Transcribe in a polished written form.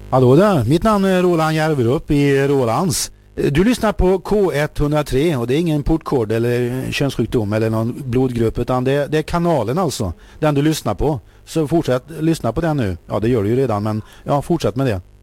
Hallå där, mitt namn är Roland Järverup i Rolands. Du lyssnar på K103 och det är ingen portkod eller könssjukdom eller någon blodgrupp, utan det är kanalen alltså, den du lyssnar på. Så fortsätt lyssna på den nu. Ja, det gör du ju redan, men ja, fortsätt med det.